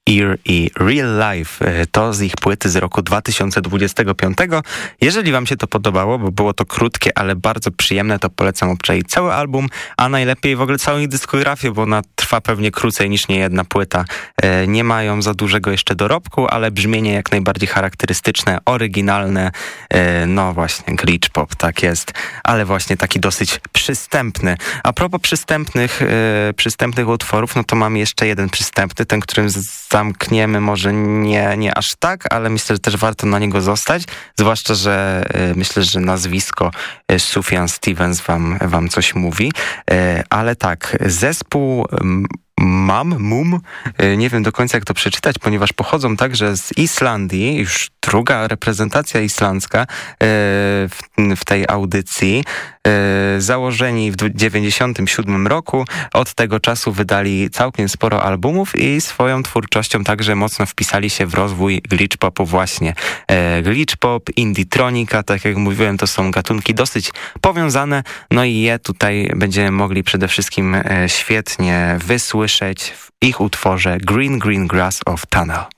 Ear i Real Life. To z ich płyty z roku 2025. Jeżeli wam się to podobało, bo było to krótkie, ale bardzo przyjemne, to polecam obczaić cały album, a najlepiej w ogóle całą ich dyskografię, bo ona trwa pewnie krócej niż niejedna płyta. Nie mają za dużego jeszcze dorobku, ale brzmienie jak najbardziej charakterystyczne, oryginalne. No właśnie, glitch pop, tak jest, ale właśnie taki dosyć przystępny. A propos przystępnych utworów, no to mam jeszcze jeden przystępny, ten, którym zamkniemy może nie aż tak, ale myślę, że też warto na niego zostać, zwłaszcza, że myślę, że nazwisko Sufjan Stevens wam coś mówi, ale tak, zespół Mum, nie wiem do końca jak to przeczytać, ponieważ pochodzą także z Islandii, już druga reprezentacja islandzka w tej audycji. Założeni w 1997 roku, od tego czasu wydali całkiem sporo albumów i swoją twórczością także mocno wpisali się w rozwój glitch popu właśnie. Glitch pop, indie-tronika, tak jak mówiłem, to są gatunki dosyć powiązane, no i je tutaj będziemy mogli przede wszystkim świetnie wysłyszeć w ich utworze Green Green Grass of Tunnel.